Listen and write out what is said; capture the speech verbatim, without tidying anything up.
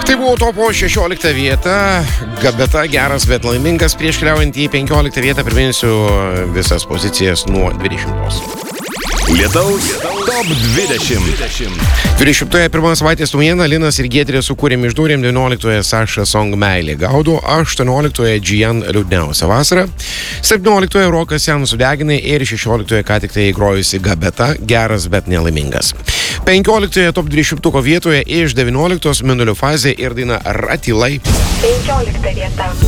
Tai buvo topo šešioliktą vietą, Gabeta, geras, bet laimingas. Prieš keliaujant į penkioliktą vietą priminsiu visas pozicijas nuo dvidešimtos. Lietaus top dvidešimt. dvidešimtoje pirmos savaitės naujiena, Linas ir Giedrė sukūrė Miždūrėm, devynioliktoje Saša Song Meilė gaudo, aštuonioliktoje Gian Liūdniausia vasara, septynioliktoje Rokas Sen sudeginai ir šešioliktoje ką tik tai grojusi Gabeta, geras, bet nelaimingas. penkioliktoje top dvidešimtuko vietoje iš devynioliktos Mėnulio fazė ir daina Ratilai. penkiolikta vieta.